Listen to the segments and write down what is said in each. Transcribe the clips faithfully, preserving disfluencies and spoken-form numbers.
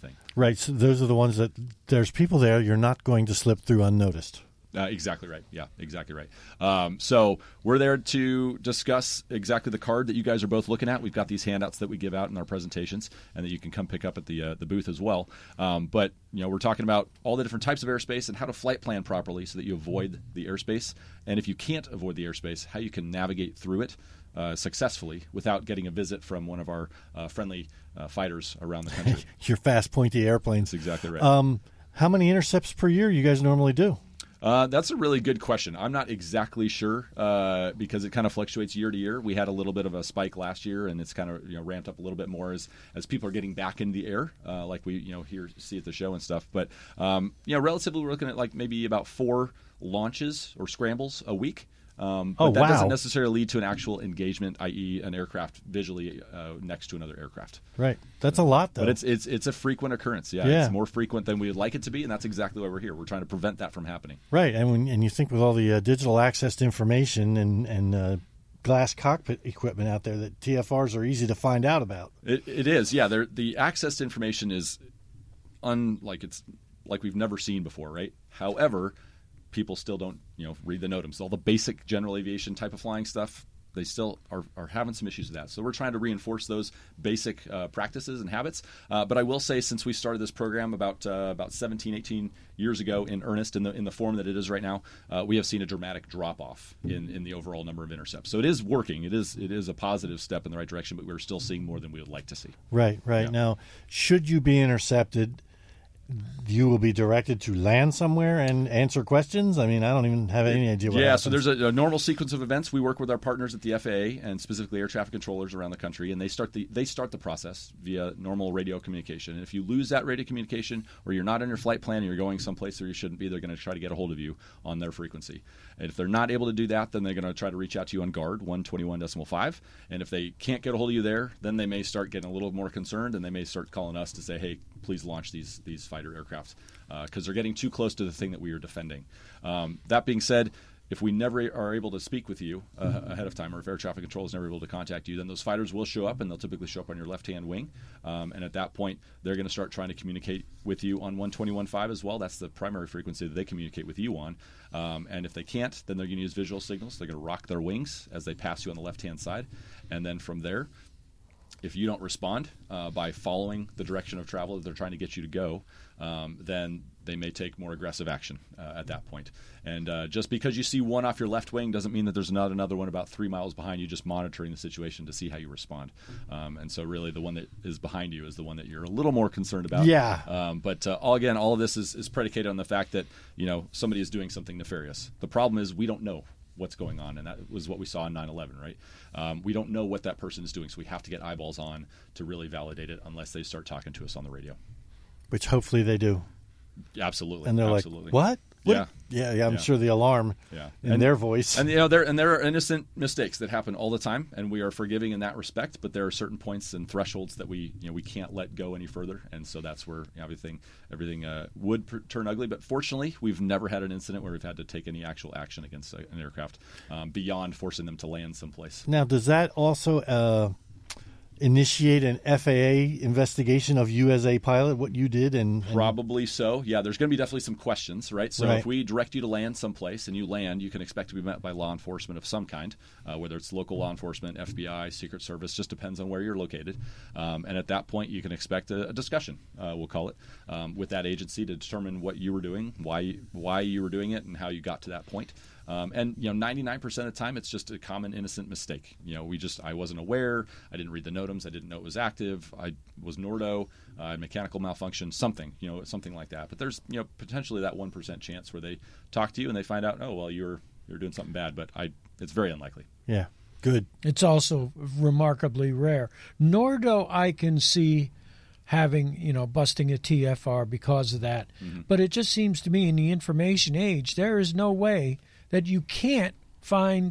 thing. Right. So those are the ones that there's people there you're not going to slip through unnoticed. Uh, exactly right. Yeah, exactly right. Um, so we're there to discuss exactly the card that you guys are both looking at. We've got these handouts that we give out in our presentations, and that you can come pick up at the uh, the booth as well. Um, but you know, we're talking about all the different types of airspace and how to flight plan properly so that you avoid the airspace. And if you can't avoid the airspace, how you can navigate through it uh, successfully without getting a visit from one of our uh, friendly uh, fighters around the country. Your fast, pointy airplanes. That's exactly right. Um, how many intercepts per year you guys normally do? Uh, that's a really good question. I'm not exactly sure uh, because it kind of fluctuates year to year. We had a little bit of a spike last year, and it's kind of you know ramped up a little bit more as, as people are getting back in the air, uh, like we you know hear see at the show and stuff. But um, you know, relatively, we're looking at like maybe about four launches or scrambles a week. Um, but oh, that wow. doesn't necessarily lead to an actual engagement, that is, an aircraft visually uh, next to another aircraft. Right. That's a lot, though. But it's it's it's a frequent occurrence. Yeah, yeah. It's more frequent than we would like it to be, and that's exactly why we're here. We're trying to prevent that from happening. Right. And when and you think with all the uh, digital access to information and, and uh, glass cockpit equipment out there that T F Rs are easy to find out about. It, it is. Yeah. They're, the access to information is unlike it's like we've never seen before, right? However, people still don't, you know, read the NOTAMs. All the basic general aviation type of flying stuff, they still are, are having some issues with that. So we're trying to reinforce those basic uh, practices and habits. Uh, but I will say, since we started this program about uh, about seventeen, eighteen years ago in earnest, in the in the form that it is right now, uh, we have seen a dramatic drop off in, in the overall number of intercepts. So it is working. It is it is a positive step in the right direction, but we're still seeing more than we would like to see. Right, right. Yeah. Now, should you be intercepted, you will be directed to land somewhere and answer questions? I mean, I don't even have any idea what Yeah, happens. so there's a, a normal sequence of events. We work with our partners at the F A A and specifically air traffic controllers around the country, and they start the they start the process via normal radio communication. And if you lose that radio communication or you're not on your flight plan and you're going someplace where you shouldn't be, they're going to try to get a hold of you on their frequency. And if they're not able to do that, then they're going to try to reach out to you on guard one twenty-one point five. And if they can't get a hold of you there, then they may start getting a little more concerned, and they may start calling us to say, hey, please launch these these fighter aircraft, because uh, they're getting too close to the thing that we are defending. Um, that being said, if we never are able to speak with you uh, mm-hmm. ahead of time, or if air traffic control is never able to contact you, then those fighters will show up, and they'll typically show up on your left-hand wing. Um, and at that point, they're going to start trying to communicate with you on one twenty-one point five as well. That's the primary frequency that they communicate with you on. Um, and if they can't, then they're going to use visual signals. They're going to rock their wings as they pass you on the left-hand side. And then from there, if you don't respond uh, by following the direction of travel that they're trying to get you to go, um, then they may take more aggressive action uh, at that point. And uh, just because you see one off your left wing doesn't mean that there's not another one about three miles behind you just monitoring the situation to see how you respond. Um, and so really the one that is behind you is the one that you're a little more concerned about. Yeah. Um, but uh, all again, all of this is, is predicated on the fact that, you know, somebody is doing something nefarious. The problem is we don't know what's going on, and that was what we saw in nine eleven, right? Um, we don't know what that person is doing, so we have to get eyeballs on to really validate it unless they start talking to us on the radio. Which hopefully they do. Absolutely. And they're Absolutely. like, what? What? Yeah. yeah. Yeah, I'm Yeah. sure the alarm Yeah. in and, their voice. And you know, there and there are innocent mistakes that happen all the time, and we are forgiving in that respect, but there are certain points and thresholds that we you know we can't let go any further, and so that's where you know, everything everything uh, would pr- turn ugly. But fortunately, we've never had an incident where we've had to take any actual action against a, an aircraft um, beyond forcing them to land someplace. Now, does that also uh, initiate an F A A investigation of you as a pilot, what you did? and, and... Probably so. Yeah, there's going to be definitely some questions, right? So right. if we direct you to land someplace and you land, you can expect to be met by law enforcement of some kind, uh, whether it's local law enforcement, F B I, Secret Service, just depends on where you're located. Um, and at that point, you can expect a, a discussion, uh, we'll call it, um, with that agency to determine what you were doing, why why you were doing it, and how you got to that point. Um, and you know, ninety-nine percent of the time, it's just a common innocent mistake. You know, we just I wasn't aware. I didn't read the NOTAMs. I didn't know it was active. I was Nordo. Uh, mechanical malfunction. Something. You know, something like that. But there's you know potentially that one percent chance where they talk to you and they find out, oh well, you're you're doing something bad. But I, it's very unlikely. Yeah. Good. It's also remarkably rare. Nordo, I can see having, you know, busting a T F R because of that. Mm-hmm. But it just seems to me in the information age, there is no way that you can't find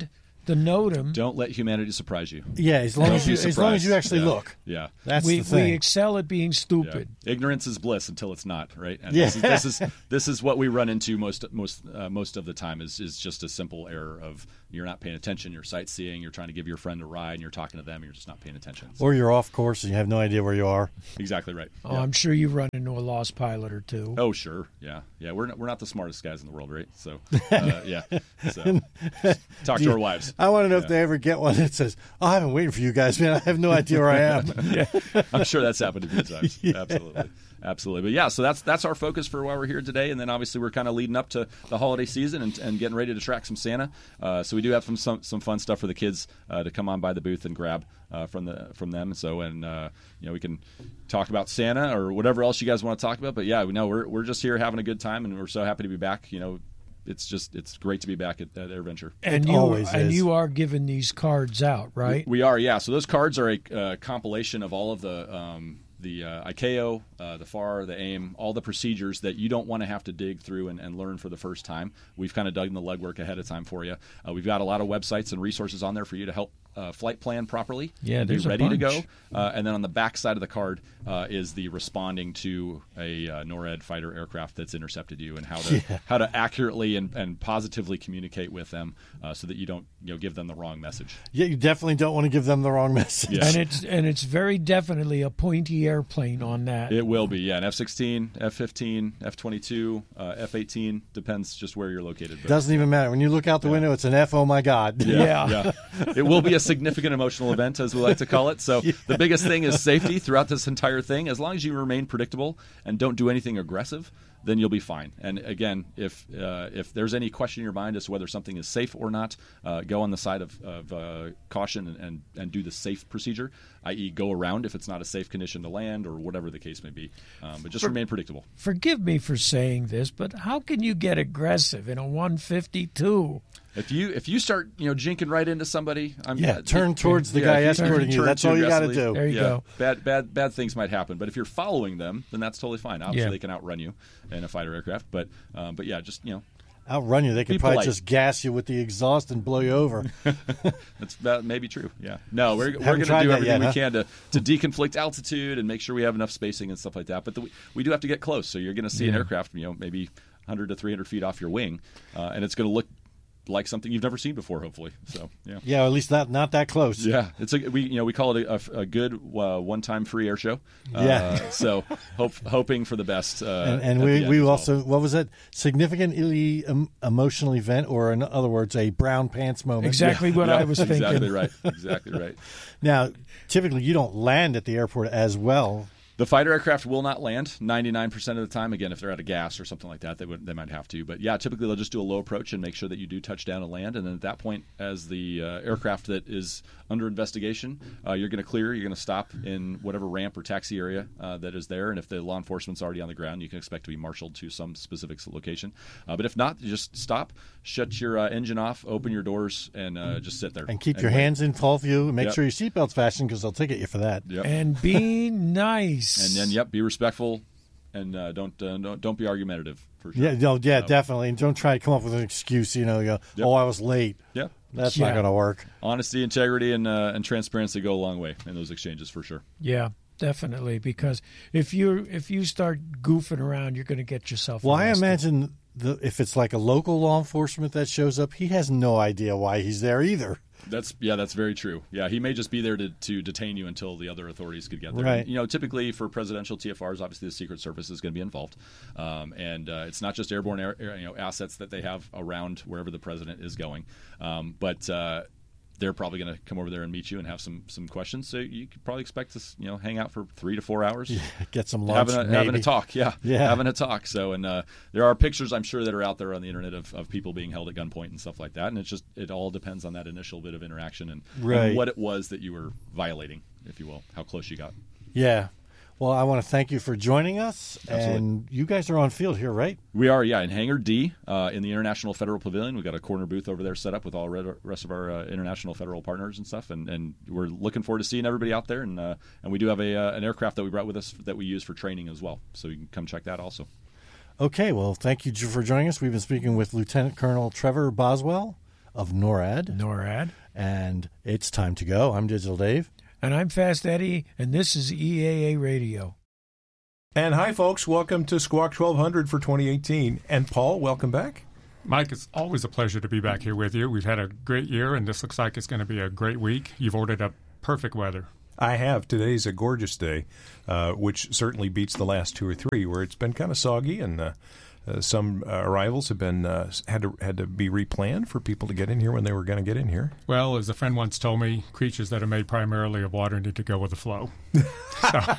the NOTAM. Don't let humanity surprise you. Yeah, as long Don't as be you as long as surprised. you actually Yeah. look. Yeah. That's we the thing. we excel at being stupid. Yeah. Ignorance is bliss until it's not, right? And Yeah. this, is, this is this is what we run into most most uh, most of the time is is just a simple error of you're not paying attention, you're sightseeing, you're trying to give your friend a ride, and you're talking to them, and you're just not paying attention. So, Or you're off course and you have no idea where you are. exactly right. Oh, Yeah. I'm sure you run into a lost pilot or two. Oh, sure. Yeah. Yeah. We're not, we're not the smartest guys in the world, right? So, uh, yeah. So, talk to our wives. I want to know Yeah. if they ever get one that says, "Oh, I've been waiting for you guys, man. I have no idea where I am." I'm sure that's happened a few times. Yeah. Absolutely. Absolutely. But yeah, so that's that's our focus for why we're here today. And then obviously we're kind of leading up to the holiday season and, and getting ready to track some Santa. Uh, so we do have some, some some fun stuff for the kids uh, to come on by the booth and grab uh, from the from them. So and uh, you know we can talk about Santa or whatever else you guys want to talk about. But yeah, we know we're we're just here having a good time, and we're so happy to be back. You know, it's just it's great to be back at, at AirVenture. And It you always and is. you are giving these cards out, right? We are, yeah. So those cards are a uh, compilation of all of the um, the uh, I C A O, uh, the F A R, the AIM, all the procedures that you don't want to have to dig through and, and learn for the first time. We've kind of dug in the legwork ahead of time for you. Uh, we've got a lot of websites and resources on there for you to help uh, flight plan properly. Yeah, be there's a ready to go. bunch. Uh, and then on the back side of the card uh, is the responding to a uh, NORAD fighter aircraft that's intercepted you and how to Yeah. how to accurately and, and positively communicate with them uh, so that you don't you know give them the wrong message. Yeah, you definitely don't want to give them the wrong message. Yeah. And it's and it's very definitely a pointy airplane on that. It will be, yeah. An F sixteen, F fifteen, F twenty-two, uh, F eighteen, depends just where you're located. But Doesn't even matter. When you look out the window, it's an F, oh my God. Yeah. yeah. It will be a significant emotional event, as we like to call it. So the biggest thing is safety throughout this entire thing. As long as you remain predictable and don't do anything aggressive, then you'll be fine. And again, if uh, if there's any question in your mind as to whether something is safe or not, uh, go on the side of, of uh, caution and, and, and do the safe procedure, that is go around if it's not a safe condition to land or whatever the case may be. Um, but just remain predictable. Forgive me for saying this, but how can you get aggressive in a one fifty-two? If you if you start you know jinking right into somebody, I'm, Yeah, uh, turn towards the yeah, guy if you- escorting if you. turn That's too all you gotta aggressively, do. There you yeah, go. Bad bad bad things might happen. But if you're following them, then that's totally fine. Obviously, Yeah. they can outrun you in a fighter aircraft. But um, but yeah, just you know Outrun you. They could Be probably polite. just gas you with the exhaust and blow you over. that's that may be true. Yeah, no, we're we're Haven't going to tried do that everything yet, we huh? can to to deconflict altitude and make sure we have enough spacing and stuff like that. But the, we do have to get close. So you're going to see an Yeah. aircraft, you know, maybe one hundred to three hundred feet off your wing, uh, and it's going to look like something you've never seen before. Hopefully, so yeah. Yeah, at least not not that close. Yeah, it's a we you know we call it a, a, a good uh, one-time free air show. Uh, Yeah. so hope, hoping for the best. Uh, And, and at we, the end we as well. also, what was it? Significantly um, emotional event, or in other words, a brown pants moment. Exactly what Yeah, I was thinking. Exactly right. Exactly right. Now, typically you don't land at the airport as well. The fighter aircraft will not land ninety-nine percent of the time. Again, if they're out of gas or something like that, they would they might have to. But yeah, typically they'll just do a low approach and make sure that you do touch down and land. And then at that point, as the uh, aircraft that is under investigation, uh, you're going to clear. You're going to stop in whatever ramp or taxi area uh, that is there. And if the law enforcement's already on the ground, you can expect to be marshaled to some specific location. Uh, but if not, you just stop, shut your uh, engine off, open your doors, and uh, just sit there And keep your wait. hands in full view and make Yep. sure your seatbelt's fastened because they'll ticket you for that. Yep. And be nice. And then, yep, be respectful, and uh, don't, uh, don't don't be argumentative. For sure. Yeah, no, yeah, Uh, definitely. And don't try to come up with an excuse, you know, you go, Yep. oh, I was late. Yeah, That's Yeah. not going to work. honesty, integrity, and uh, and transparency go a long way in those exchanges for sure. Yeah, definitely. Because if you if you start goofing around, you're going to get yourself. Well, I arrested. imagine the, if it's like a local law enforcement that shows up, he has no idea why he's there either. That's yeah, that's very true. Yeah, he may just be there to, to detain you until the other authorities could get there. Right. And, you know, typically for presidential T F Rs, obviously the Secret Service is going to be involved, um, and uh, it's not just airborne air, air, you know assets that they have around wherever the president is going, um, but. Uh, They're probably going to come over there and meet you and have some, some questions. So you could probably expect to you know hang out for three to four hours, Get some lunch, having a, maybe. having a talk. Yeah, Yeah. having a talk. So and uh, there are pictures I'm sure that are out there on the internet of, of people being held at gunpoint and stuff like that. And it's just it all depends on that initial bit of interaction and, Right. and what it was that you were violating, if you will, how close you got. Yeah. Well, I want to thank you for joining us. Absolutely. And you guys are on field here, right? We are, yeah, in Hangar D uh, in the International Federal Pavilion. We've got a corner booth over there set up with all the rest of our uh, international federal partners and stuff. And, and we're looking forward to seeing everybody out there. And uh, and we do have a uh, an aircraft that we brought with us that we use for training as well. So you can come check that also. Okay. Well, thank you for joining us. We've been speaking with Lieutenant Colonel Trevor Boswell of NORAD. NORAD. And it's time to go. I'm Digital Dave. And I'm Fast Eddie, and this is E A A Radio. And hi, folks. Welcome to Squawk twelve hundred for twenty eighteen. And Paul, welcome back. Mike, it's always a pleasure to be back here with you. We've had a great year, and this looks like it's going to be a great week. You've ordered up perfect weather. I have. Today's a gorgeous day, uh, which certainly beats the last two or three, where it's been kind of soggy, and uh, uh, some uh, arrivals have been uh, had to had to be replanned for people to get in here when they were going to get in here. Well, as a friend once told me, creatures that are made primarily of water need to go with the flow. So.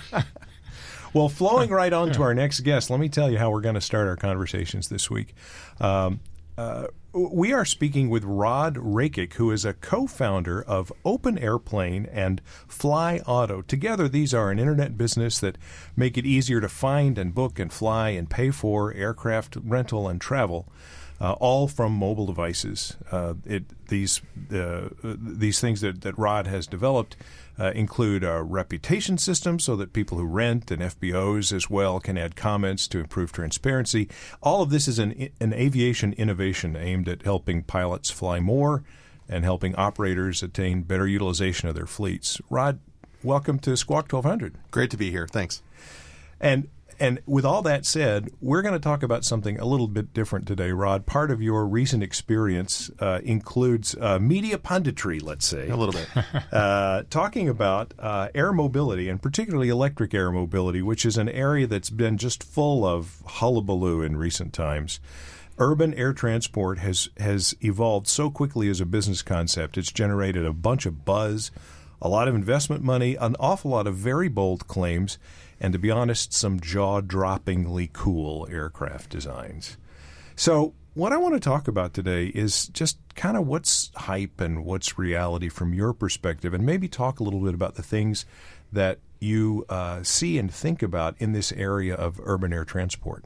Well, flowing right on to our next guest, let me tell you how we're going to start our conversations this week. Um, uh, we are speaking with Rod Rakic, who is a co-founder of Open Airplane and Fly Auto. Together, these are an internet business that make it easier to find and book and fly and pay for aircraft rental and travel, uh, all from mobile devices. Uh, it, these uh, these things that, that Rod has developed Uh, include a reputation system so that people who rent and F B Os as well can add comments to improve transparency. All of this is an, an aviation innovation aimed at helping pilots fly more and helping operators attain better utilization of their fleets. Rod, welcome to Squawk twelve hundred. Great to be here. Thanks. And And with all that said, we're going to talk about something a little bit different today, Rod. Part of your recent experience uh, includes uh, media punditry, let's say. A little bit. uh, talking about uh, air mobility, and particularly electric air mobility, which is an area that's been just full of hullabaloo in recent times. Urban air transport has, has evolved so quickly as a business concept. It's generated a bunch of buzz, a lot of investment money, an awful lot of very bold claims, and to be honest, some jaw-droppingly cool aircraft designs. So what I want to talk about today is just kind of what's hype and what's reality from your perspective, and maybe talk a little bit about the things that you uh, see and think about in this area of urban air transport.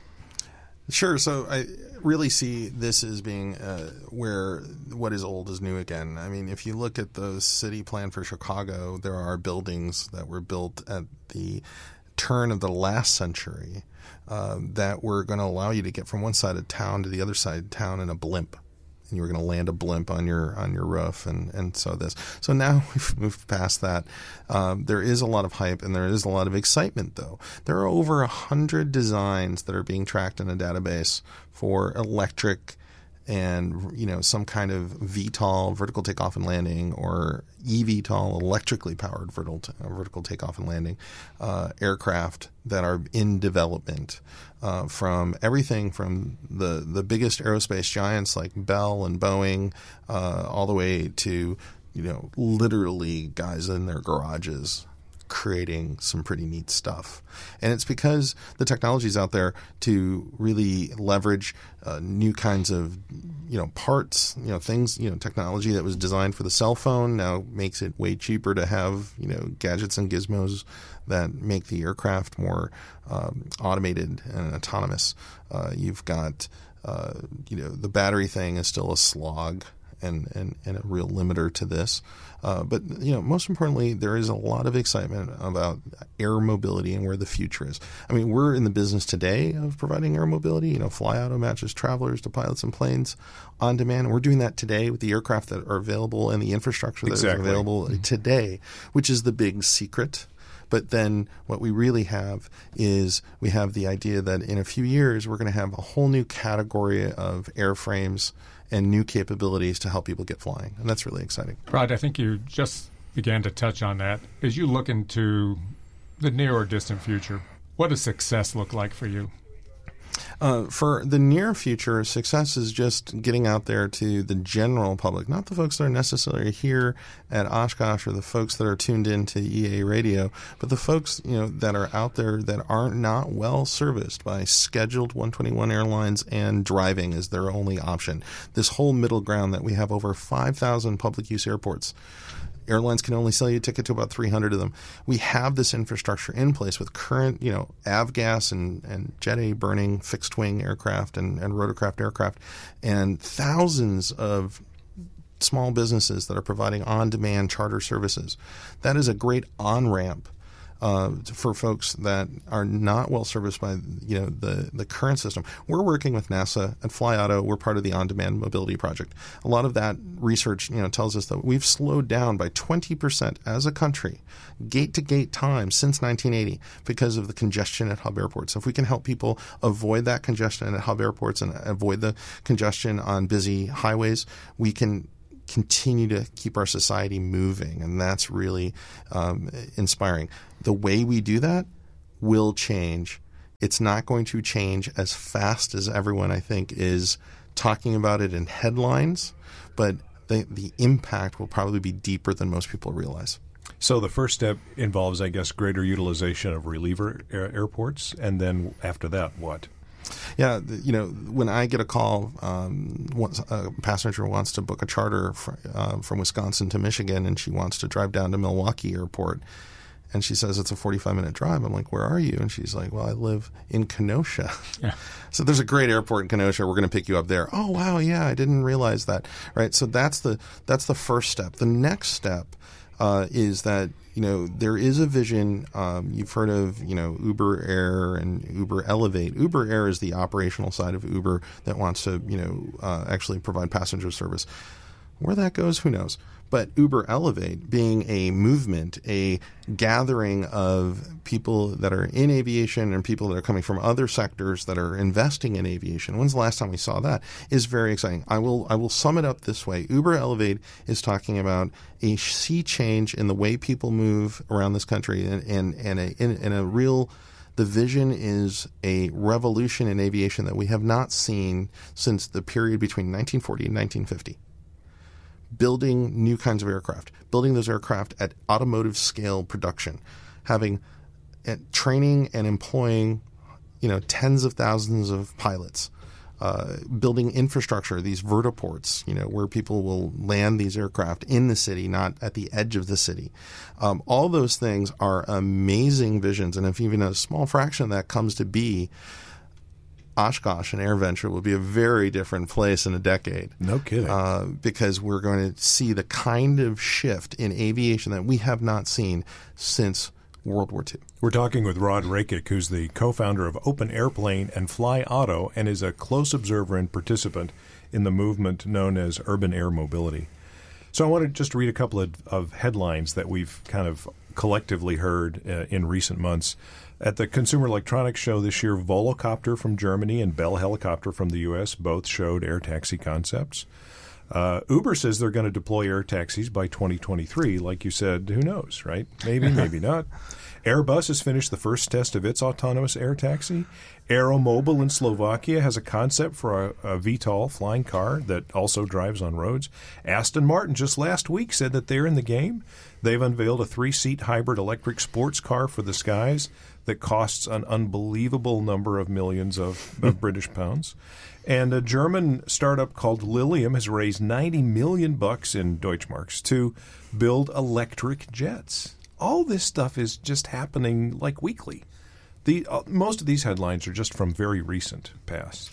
Sure. So I really see this as being uh, where what is old is new again. I mean, if you look at the city plan for Chicago, there are buildings that were built at the turn of the last century uh, that were going to allow you to get from one side of town to the other side of town in a blimp. And you were going to land a blimp on your on your roof, and, and so this. So now we've moved past that. Um, there is a lot of hype, and there is a lot of excitement, though. There are over a hundred designs that are being tracked in a database for electric and, you know, some kind of V TOL, vertical takeoff and landing, or E V TOL, electrically powered vertical, t- vertical takeoff and landing uh, aircraft that are in development. Uh, from everything from the, the biggest aerospace giants like Bell and Boeing, uh, all the way to, you know, literally guys in their garages creating some pretty neat stuff. And it's because the technology is out there to really leverage uh, new kinds of, you know, parts, you know, things, you know, technology that was designed for the cell phone now makes it way cheaper to have, you know, gadgets and gizmos that make the aircraft more um, automated and autonomous. Uh, you've got, uh, you know, the battery thing is still a slog and, and, and a real limiter to this. Uh, but, you know, most importantly, there is a lot of excitement about air mobility and where the future is. I mean, we're in the business today of providing air mobility. You know, Fly Auto matches travelers to pilots and planes on demand. And we're doing that today with the aircraft that are available and the infrastructure that exactly. is available mm-hmm. today, which is the big secret. But then what we really have is we have the idea that in a few years, we're going to have a whole new category of airframes and new capabilities to help people get flying. And that's really exciting. Rod, I think you just began to touch on that. As you look into the near or distant future, what does success look like for you? Uh, for the near future, success is just getting out there to the general public, not the folks that are necessarily here at Oshkosh or the folks that are tuned in to E A Radio, but the folks, you know, that are out there that aren't not well serviced by scheduled one twenty-one airlines and driving as their only option. This whole middle ground that we have over five thousand public use airports. Airlines can only sell you a ticket to about three hundred of them. We have this infrastructure in place with current, you know, avgas and, and Jet A burning fixed-wing aircraft and, and rotorcraft aircraft, and thousands of small businesses that are providing on-demand charter services. That is a great on-ramp uh, for folks that are not well serviced by you know the the current system. We're working with NASA and FlyAuto. We're part of the On-Demand Mobility Project. A lot of that research you know tells us that we've slowed down by twenty percent as a country, gate-to-gate time since nineteen eighty because of the congestion at hub airports. So if we can help people avoid that congestion at hub airports and avoid the congestion on busy highways, we can continue to keep our society moving, and that's really um, inspiring. The way we do that will change. It's not going to change as fast as everyone, I think, is talking about it in headlines, but the, the impact will probably be deeper than most people realize. So the first step involves, I guess, greater utilization of reliever air- airports, and then after that, what? Yeah, you know, when I get a call, um, once a passenger wants to book a charter for, uh, from Wisconsin to Michigan, and she wants to drive down to Milwaukee Airport, and she says it's a forty-five minute drive. I'm like, where are you? And she's like, well, I live in Kenosha. Yeah. So there's a great airport in Kenosha. We're going to pick you up there. Oh, wow, yeah, I didn't realize that. Right. So that's the that's the first step. The next step uh, is that, you know, there is a vision. Um, you've heard of, you know, Uber Air and Uber Elevate. Uber Air is the operational side of Uber that wants to, you know, uh, actually provide passenger service. Where that goes, who knows? But Uber Elevate being a movement, a gathering of people that are in aviation and people that are coming from other sectors that are investing in aviation. When's the last time we saw that? Is very exciting. I will I will sum it up this way. Uber Elevate is talking about a sea change in the way people move around this country, and and, and a in, in a real the vision is a revolution in aviation that we have not seen since the period between nineteen forty and nineteen fifty. Building new kinds of aircraft, building those aircraft at automotive scale production, having uh, training and employing, you know, tens of thousands of pilots, uh, building infrastructure, these vertiports, you know, where people will land these aircraft in the city, not at the edge of the city. Um, all those things are amazing visions, and if even a small fraction of that comes to be, Oshkosh and AirVenture will be a very different place in a decade. No kidding. Uh, because we're going to see the kind of shift in aviation that we have not seen since World War Two. We're talking with Rod Rakic, who's the co-founder of Open Airplane and FlyAuto, and is a close observer and participant in the movement known as urban air mobility. So I want to just read a couple of, of headlines that we've kind of collectively heard uh, in recent months. At the Consumer Electronics Show this year, Volocopter from Germany and Bell Helicopter from the U S both showed air taxi concepts. Uh, Uber says they're going to deploy air taxis by twenty twenty-three. Like you said, who knows, right? Maybe, maybe not. Airbus has finished the first test of its autonomous air taxi. Aeromobile in Slovakia has a concept for a, a V TOL flying car that also drives on roads. Aston Martin just last week said that they're in the game. They've unveiled a three-seat hybrid electric sports car for the skies that costs an unbelievable number of millions of, of British pounds. And a German startup called Lilium has raised ninety million bucks in Deutschmarks to build electric jets. All this stuff is just happening like weekly. The uh, most of these headlines are just from very recent past.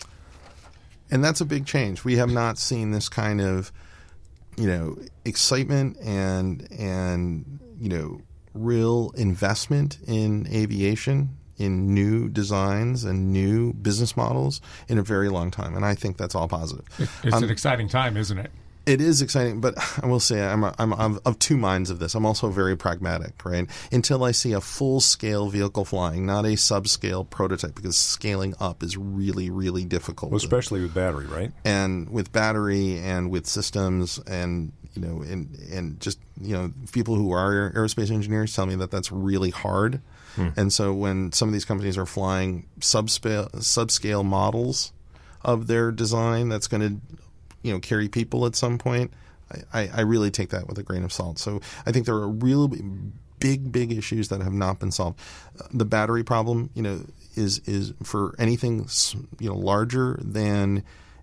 And that's a big change. We have not seen this kind of, you know, excitement and and you know, real investment in aviation, in new designs and new business models in a very long time. And I think that's all positive. It's um, an exciting time, isn't it? It is exciting, but I will say I'm, I'm, I'm of two minds of this. I'm also very pragmatic, right? Until I see a full-scale vehicle flying, not a subscale prototype, because scaling up is really, really difficult. Well, especially with battery, right? And with battery and with systems and, you know, and, and just, you know, people who are aerospace engineers tell me that that's really hard. Hmm. And so when some of these companies are flying subscale, subscale models of their design that's going to, you know, carry people at some point, I, I really take that with a grain of salt. So I think there are real big, big issues that have not been solved. The battery problem, you know, is is for anything, you know, larger than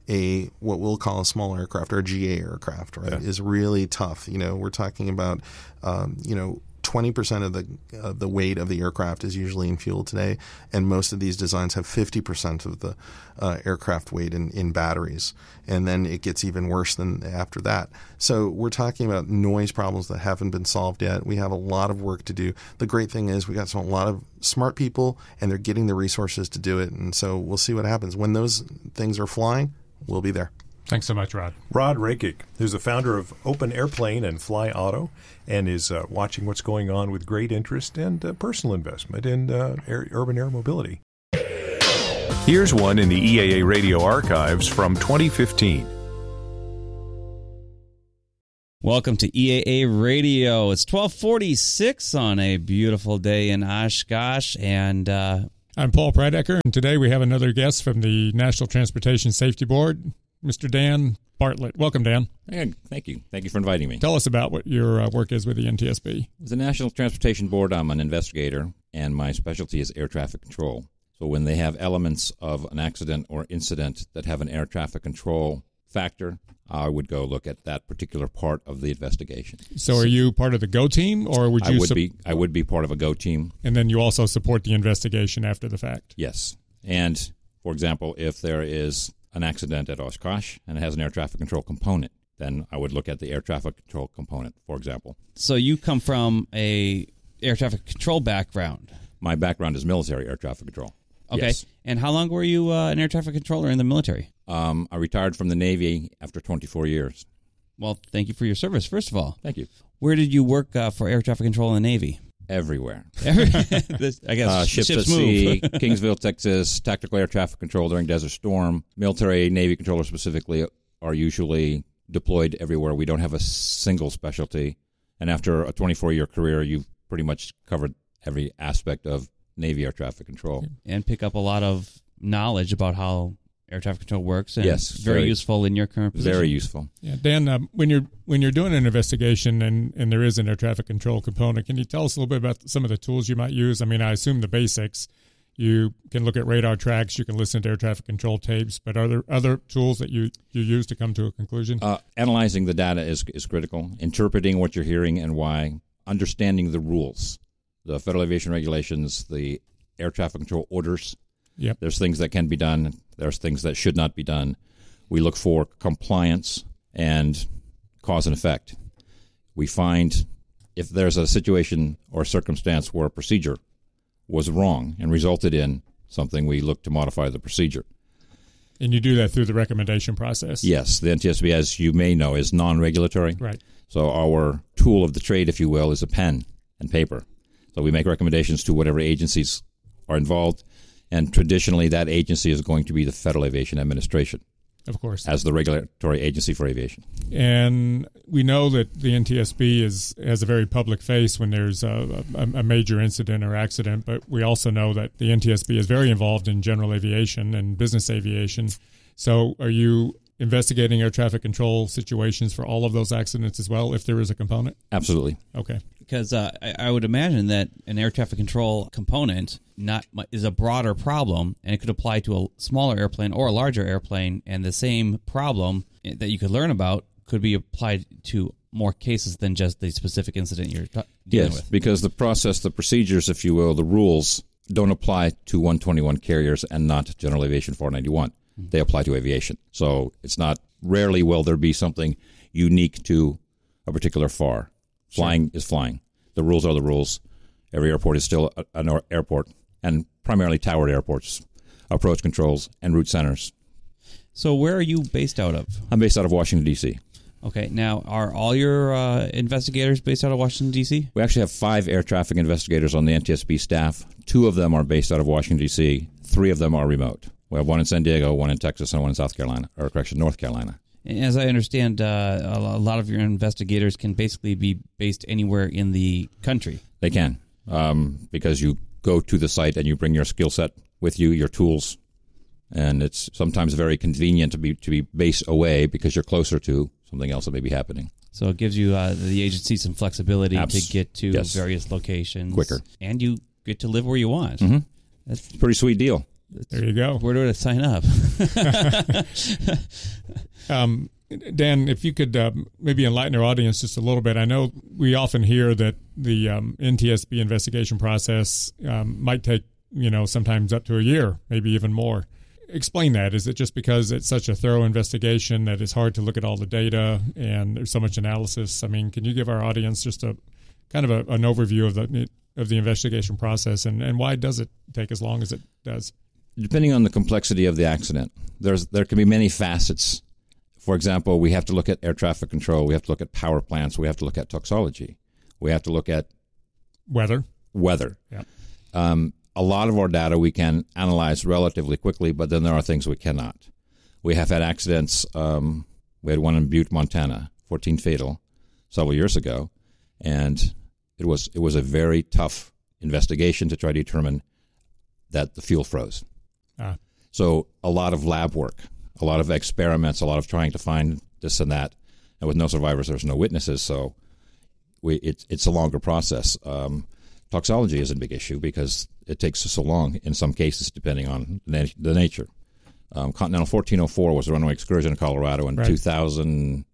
a what we'll call a small aircraft or a G A aircraft, right, yeah. is really tough. You know, we're talking about, um, you know, twenty percent of the uh, the weight of the aircraft is usually in fuel today, and most of these designs have fifty percent of the uh, aircraft weight in, in batteries, and then it gets even worse than after that. So we're talking about noise problems that haven't been solved yet. We have a lot of work to do. The great thing is we got some, a lot of smart people, and they're getting the resources to do it, and so we'll see what happens. When those things are flying, we'll be there. Thanks so much, Rod. Rod Rakic, who's the founder of Open Airplane and Fly Auto, and is uh, watching what's going on with great interest and uh, personal investment in uh, air, urban air mobility. Here's one in the E A A Radio archives from twenty fifteen. Welcome to E A A Radio. It's twelve forty-six on a beautiful day in Oshkosh, and uh, I'm Paul Prydecker, and today we have another guest from the National Transportation Safety Board, Mister Dan Bartlett. Welcome, Dan. And thank you. Thank you for inviting me. Tell us about what your uh, work is with the N T S B. As the National Transportation Board, I'm an investigator, and my specialty is air traffic control. So when they have elements of an accident or incident that have an air traffic control factor, I would go look at that particular part of the investigation. So are you part of the GO team, or would you... I would, su- be, I would be part of a GO team. And then you also support the investigation after the fact? Yes. And, for example, if there is an accident at Oshkosh and it has an air traffic control component, then I would look at the air traffic control component, for example. so you come from a air traffic control background. My background is military air traffic control. Okay. Yes. And how long were you uh, an air traffic controller in the military? Um, I retired from the Navy after twenty-four years. Well, thank you for your service, first of all. Thank you. Where did you work uh, for air traffic control in the Navy? Everywhere. This, I guess Uh, ships, ships at move. sea, Kingsville, Texas, tactical air traffic control during Desert Storm. Military Navy controllers specifically are usually deployed everywhere. We don't have a single specialty. And after a twenty-four-year career, you've pretty much covered every aspect of Navy air traffic control. And pick up a lot of knowledge about how air traffic control works. And Yes, very, very- useful in your current position. Very useful. Yeah, Dan, um, when you're when you're doing an investigation and, and there is an air traffic control component, can you tell us a little bit about some of the tools you might use? I mean, I assume the basics. You can look at radar tracks, you can listen to air traffic control tapes, but are there other tools that you, you use to come to a conclusion? Uh, analyzing the data is, is critical. Interpreting what you're hearing and why. Understanding the rules. The Federal Aviation Regulations, the air traffic control orders. Yep. There's things that can be done. There's things that should not be done. We look for compliance and cause and effect. We find if there's a situation or circumstance where a procedure was wrong and resulted in something, we look to modify the procedure. And you do that through the recommendation process? Yes, the N T S B, as you may know, is non-regulatory. Right. So our tool of the trade, if you will, is a pen and paper. So we make recommendations to whatever agencies are involved, and traditionally that agency is going to be the Federal Aviation Administration. Of course. As the regulatory agency for aviation. And we know that the N T S B is has a very public face when there's a, a, a major incident or accident, but we also know that the N T S B is very involved in general aviation and business aviation. So are you investigating air traffic control situations for all of those accidents as well, if there is a component? Absolutely. Okay. Because uh, I, I would imagine that an air traffic control component not mu- is a broader problem, and it could apply to a smaller airplane or a larger airplane, and the same problem that you could learn about could be applied to more cases than just the specific incident you're t- dealing Yes, with. because the process, the procedures, if you will, the rules don't apply to one twenty-one carriers and not General Aviation four ninety-one. They apply to aviation. So it's not rarely will there be something unique to a particular F A R. Flying is flying. The rules are the rules. Every airport is still a- an air- airport, and primarily towered airports, approach controls, and route centers. So where are you based out of? I'm based out of Washington, D C Okay, now are all your uh, investigators based out of Washington, D C? We actually have five air traffic investigators on the N T S B staff. Two of them are based out of Washington, D C Three of them are remote. We have one in San Diego, one in Texas, and one in South Carolina, or correction, North Carolina. As I understand, uh, a lot of your investigators can basically be based anywhere in the country. They can, um, because you go to the site and you bring your skill set with you, your tools, and it's sometimes very convenient to be to be based away because you're closer to something else that may be happening. So it gives you uh, the agency some flexibility Abs- to get to yes. various locations Quicker. and you get to live where you want. Mm-hmm. That's It's a pretty sweet deal. There you go. Where do I sign up? Um, Dan, if you could uh, maybe enlighten our audience just a little bit. I know we often hear that the um, N T S B investigation process um, might take, you know, sometimes up to a year, maybe even more. Explain that. Is it just because it's such a thorough investigation that it's hard to look at all the data and there's so much analysis? I mean, can you give our audience just a kind of a, an overview of the of the investigation process and, and why does it take as long as it does? Depending on the complexity of the accident, there's there can be many facets. For example, we have to look at air traffic control. We have to look at power plants. We have to look at toxology. We have to look at weather. Weather. Yeah. Um, a lot of our data we can analyze relatively quickly, but then there are things we cannot. We have had accidents. Um, we had one in Butte, Montana, fourteen fatal, several years ago, and it was it was a very tough investigation to try to determine that the fuel froze. Ah. So a lot of lab work, a lot of experiments, a lot of trying to find this and that. And with no survivors, there's no witnesses, so we it's it's a longer process. Um, toxology is a big issue because it takes so long in some cases, depending on the, na- the nature. Um, Continental fourteen oh four was a runway excursion in Colorado in right. two thousand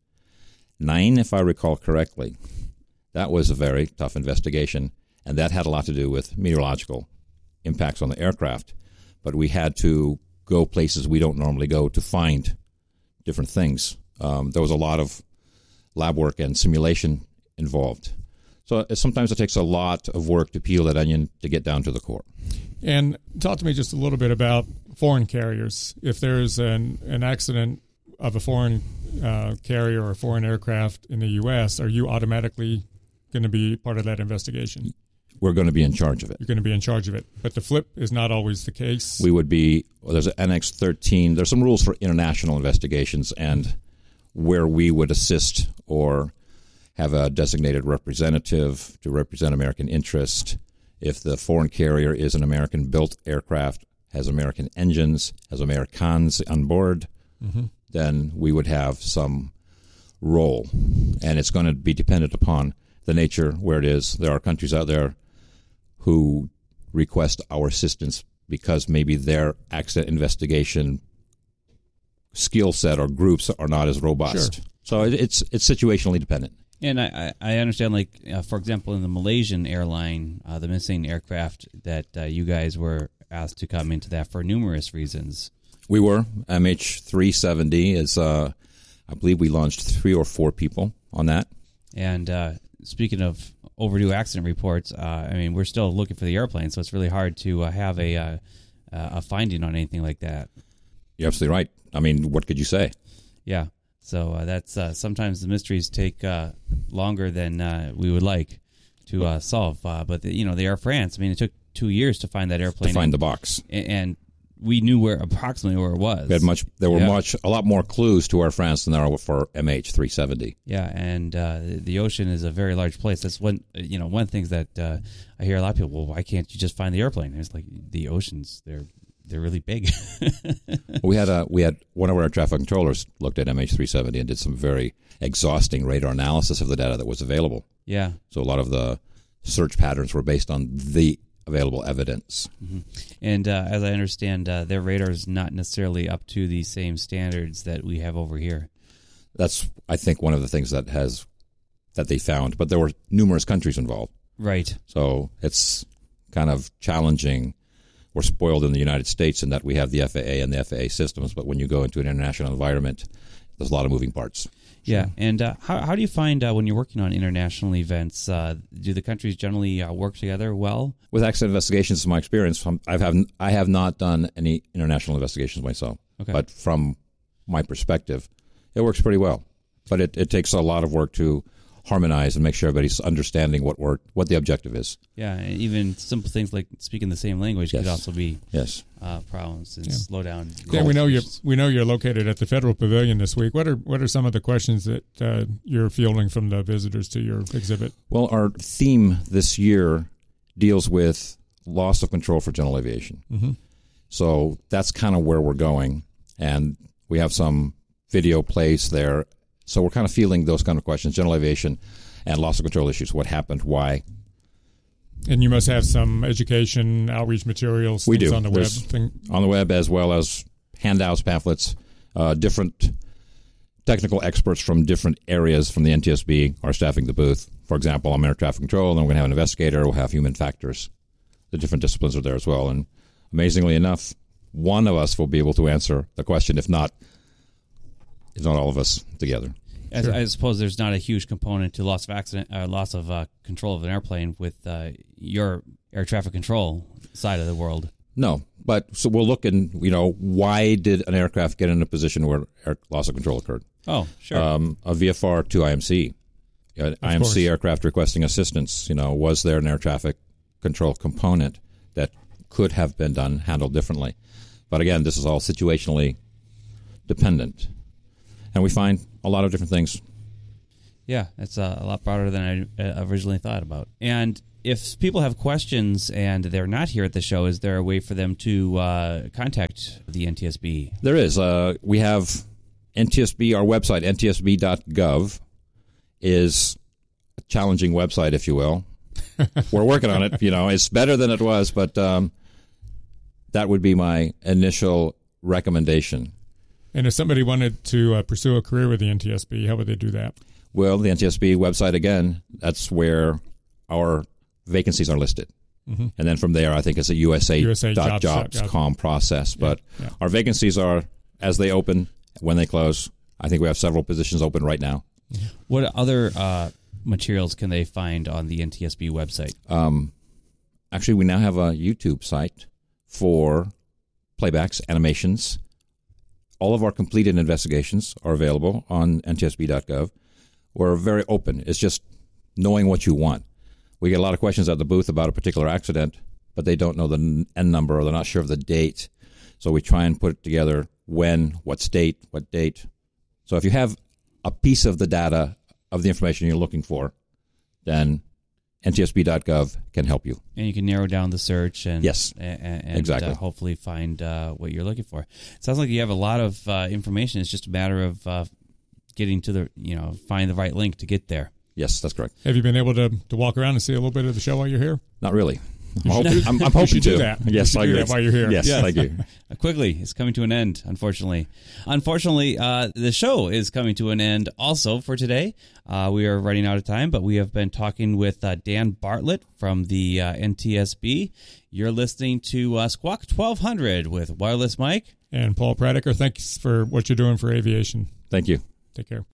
nine, if I recall correctly. That was a very tough investigation, and that had a lot to do with meteorological impacts on the aircraft. But we had to go places we don't normally go to find different things. Um, there was a lot of lab work and simulation involved. So it, sometimes it takes a lot of work to peel that onion to get down to the core. And talk to me just a little bit about foreign carriers. If there's an, an accident of a foreign uh, carrier or a foreign aircraft in the U S, are you automatically going to be part of that investigation? We're going to be in charge of it. You're going to be in charge of it. But the flip is not always the case. We would be, well, there's an N X thirteen. There's some rules for international investigations and where we would assist or have a designated representative to represent American interest. If the foreign carrier is an American-built aircraft, has American engines, has Americans on board, mm-hmm. then we would have some role. And it's going to be dependent upon the nature where it is. There are countries out there who request our assistance because maybe their accident investigation skill set or groups are not as robust. Sure. So it, it's it's situationally dependent. And I, I understand, like, uh, for example, in the Malaysian airline, uh, the missing aircraft, that uh, you guys were asked to come into that for numerous reasons. We were. M H three seventy is, uh, I believe we launched three or four people on that. And uh, speaking of overdue accident reports, uh, I mean, we're still looking for the airplane, so it's really hard to uh, have a uh, a finding on anything like that. You're absolutely right. I mean, what could you say? Yeah. So uh, that's uh, sometimes the mysteries take uh, longer than uh, we would like to uh, solve. Uh, but the, you know, the Air France. I mean, it took two years to find that airplane. To find the box, and, and we knew where approximately where it was. We had much. There were yeah. much, a lot more clues to Air France than there are for M H three seventy. Yeah, and uh, the ocean is a very large place. That's one. You know, one of the things that uh, I hear a lot of people. Well, why can't you just find the airplane? And it's like the oceans. They're They're really big. we had a we had one of our air traffic controllers looked at M H three seventy and did some very exhausting radar analysis of the data that was available. Yeah. So a lot of the search patterns were based on the available evidence. Mm-hmm. And uh, as I understand, uh, their radar is not necessarily up to the same standards that we have over here. That's, I think, one of the things that has that they found. But there were numerous countries involved. Right. So it's kind of challenging. We're spoiled in the United States in that we have the F A A and the F A A systems, but when you go into an international environment, there's a lot of moving parts. Yeah, and uh, how how do you find uh, when you're working on international events, uh, do the countries generally uh, work together well? With accident investigations, in my experience, I have I have not done any international investigations myself, okay. But from my perspective, it works pretty well. But it, it takes a lot of work to harmonize and make sure everybody's understanding what we're, what the objective is. Yeah, and even simple things like speaking the same language yes. could also be yes. uh, problems and yeah. slow down. Yeah, we know you're we know you're located at the Federal Pavilion this week. What are what are some of the questions that uh, you're fielding from the visitors to your exhibit? Well, our theme this year deals with loss of control for general aviation. Mm-hmm. So that's kind of where we're going, and we have some video plays there. So we're kind of fielding those kind of questions, general aviation and loss of control issues. What happened? Why? And you must have some education, outreach materials, we things do. on the There's web. Thing. On the web, as well as handouts, pamphlets, uh, different technical experts from different areas from the N T S B are staffing the booth. For example, I'm air traffic control, and then we're going to have an investigator. We'll have human factors. The different disciplines are there as well. And amazingly enough, one of us will be able to answer the question, if not, if not all of us together. As, Sure. I suppose there's not a huge component to loss of accident, uh, loss of uh, control of an airplane with uh, your air traffic control side of the world. No, but so we'll look and, you know, why did an aircraft get in a position where air, loss of control occurred? Oh, sure. Um, a V F R to I M C. An I M C course. aircraft requesting assistance, you know, was there an air traffic control component that could have been done, handled differently? But again, this is all situationally dependent. And we find a lot of different things. Yeah, it's uh, a lot broader than I uh, originally thought about. And if people have questions and they're not here at the show, is there a way for them to uh, contact the N T S B? There is. Uh, we have N T S B, our website, N T S B dot gov, is a challenging website, if you will. We're working on it. You know, it's better than it was, but um, that would be my initial recommendation. And if somebody wanted to uh, pursue a career with the N T S B, how would they do that? Well, the N T S B website, again, that's where our vacancies are listed. Mm-hmm. And then from there, I think it's a U S A dot jobs dot com process. But Yeah, yeah. our vacancies are, as they open, when they close. I think we have several positions open right now. What other uh, materials can they find on the N T S B website? Um, actually, we now have a YouTube site for playbacks, animations. All of our completed investigations are available on N T S B dot gov. We're very open. It's just knowing what you want. We get a lot of questions at the booth about a particular accident, but they don't know the N number or they're not sure of the date. So we try and put together when, what state, what date. So if you have a piece of the data of the information you're looking for, then N T S B dot gov can help you. And you can narrow down the search and Yes, and, and exactly. uh, hopefully find uh, what you're looking for. It sounds like you have a lot of uh, information. It's just a matter of uh, getting to the, you know, find the right link to get there. Yes, that's correct. Have you been able to, to walk around and see a little bit of the show while you're here? Not really. I'm You should hoping, do- I'm, I'm you hoping should to. do that. You Yes, should I do agree. that while you're here. Yes, Yes. thank you. Uh, Quickly, it's coming to an end, unfortunately. Unfortunately, uh, the show is coming to an end also for today. Uh, we are running out of time, but we have been talking with uh, Dan Bartlett from the uh, N T S B. You're listening to uh, Squawk twelve hundred with Wireless Mike. And Paul Pradiker, thanks for what you're doing for aviation. Thank you. Take care.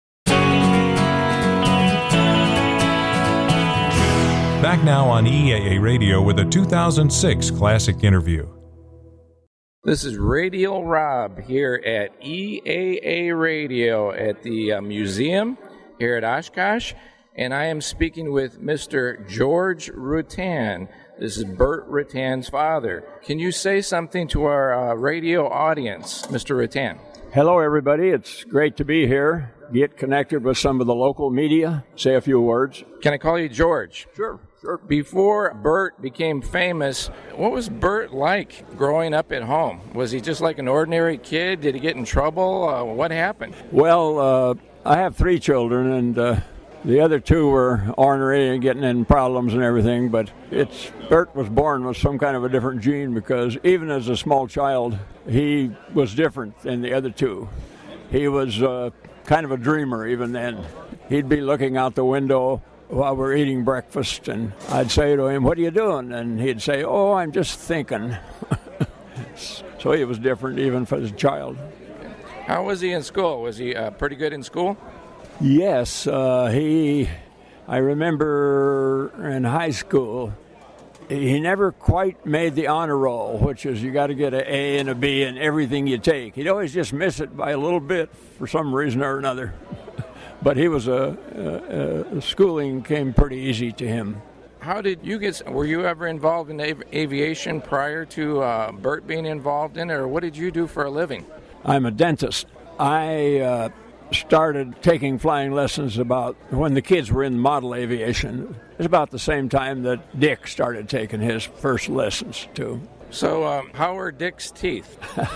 Back now on E A A Radio with a two thousand six classic interview. This is Radio Rob here at E A A Radio at the uh, museum here at Oshkosh, and I am speaking with Mister George Rutan. This is Bert Rutan's father. Can you say something to our uh, radio audience, Mister Rutan? Hello, everybody. It's great to be here. Get connected with some of the local media. Say a few words. Can I call you George? Sure, sure. Before Bert became famous, what was Bert like growing up at home? Was he just like an ordinary kid? Did he get in trouble? Uh, what happened? Well, uh, I have three children, and uh, the other two were ornery and getting in problems and everything. But it's Bert was born with some kind of a different gene because even as a small child, he was different than the other two. He was uh, kind of a dreamer even then. He'd be looking out the window while we're eating breakfast, and I'd say to him, "What are you doing?" And he'd say, "Oh, I'm just thinking." So he was different even for his child. How was he in school? Was he uh, pretty good in school? Yes, uh, he, I remember in high school, he never quite made the honor roll, which is you got to get an A and a B in everything you take. He'd always just miss it by a little bit for some reason or another. But he was a, a, a schooling came pretty easy to him. How did you get, were you ever involved in av- aviation prior to uh, Bert being involved in it, or what did you do for a living? I'm a dentist. I uh, started taking flying lessons about when the kids were in model aviation. It's about the same time that Dick started taking his first lessons, too. So um, how are Dick's teeth?